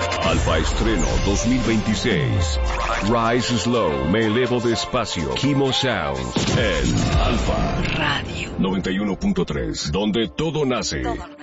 Alfa Estreno 2026. Rise Slow, me elevo despacio. Kimo Sound en Alfa Radio 91.3, donde todo nace.